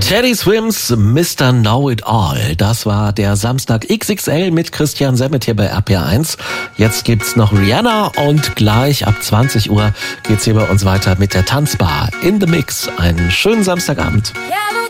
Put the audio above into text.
Teddy Swims, Mr. Know-It-All. Das war der Samstag XXL mit Christian Semmet hier bei RPR1. Jetzt gibt's noch Rihanna und gleich ab 20 Uhr geht's hier bei uns weiter mit der Tanzbar in the Mix. Einen schönen Samstagabend.